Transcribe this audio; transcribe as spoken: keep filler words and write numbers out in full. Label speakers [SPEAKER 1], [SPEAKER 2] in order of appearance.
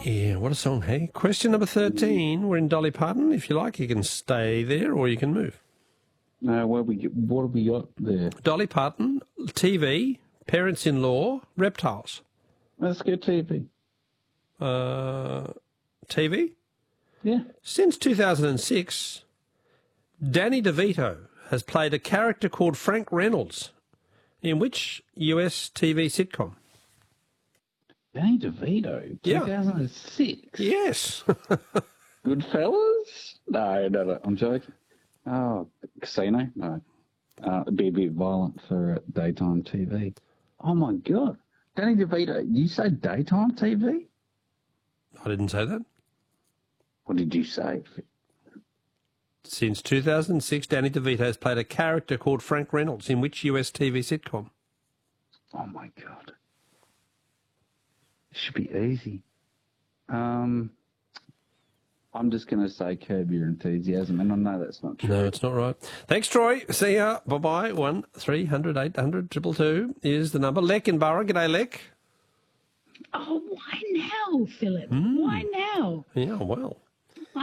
[SPEAKER 1] Yeah, what a song, hey? Question number thirteen. We're in Dolly Parton. If you like, you can stay there or you can move.
[SPEAKER 2] No, where we get, what have we got there?
[SPEAKER 1] Dolly Parton, T V, parents-in-law, reptiles.
[SPEAKER 2] Let's go T V.
[SPEAKER 1] Uh, T V?
[SPEAKER 2] Yeah.
[SPEAKER 1] Since two thousand six, Danny DeVito has played a character called Frank Reynolds in which U S T V sitcom?
[SPEAKER 2] Danny DeVito,
[SPEAKER 1] Yeah.
[SPEAKER 2] two thousand six.
[SPEAKER 1] Yes.
[SPEAKER 2] Goodfellas? No, no, no, I'm joking. Oh, Casino? No. Uh, it'd be a bit violent for uh, daytime T V. Oh, my God. Danny DeVito, you say daytime T V?
[SPEAKER 1] I didn't say that.
[SPEAKER 2] What did you say?
[SPEAKER 1] Since two thousand six, Danny DeVito has played a character called Frank Reynolds in which U S T V sitcom?
[SPEAKER 2] Oh, my God. It should be easy. Um, I'm just going to say Curb Your Enthusiasm, and I know that's not true.
[SPEAKER 1] No, it's not right. Thanks, Troy. See ya. Bye-bye. One three hundred eight hundred triple two is the number. Lek in Borough. G'day, Lek.
[SPEAKER 3] Oh, why now, Philip?
[SPEAKER 1] Mm.
[SPEAKER 3] Why now?
[SPEAKER 1] Yeah, well.